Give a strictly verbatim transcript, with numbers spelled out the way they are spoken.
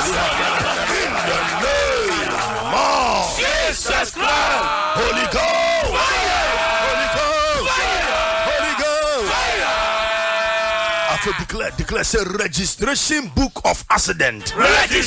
Jesus Christ. Holy Ghost. Holy Ghost. Holy Ghost. I feel declare, declare, say registration book of accident.